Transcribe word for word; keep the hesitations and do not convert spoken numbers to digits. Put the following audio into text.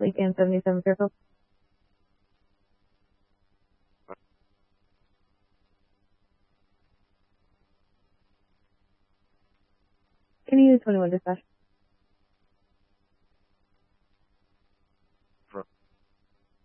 Lake and seventy-seven Fairfield. Can you use twenty-one dispatch?